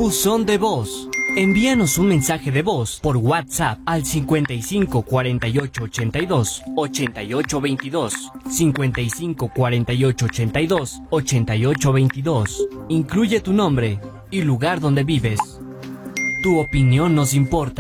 Buzón de voz. Envíanos un mensaje de voz por WhatsApp al 55 48 82 88 22, 55 48 82 88 22. Incluye tu nombre y lugar donde vives. Tu opinión nos importa.